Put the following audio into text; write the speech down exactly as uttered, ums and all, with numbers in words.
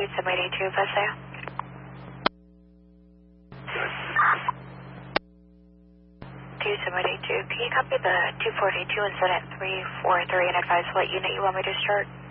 seven eight two, Paseo. two seven eight two, can you copy the two forty-two and set at three four three and advise what unit you want me to start?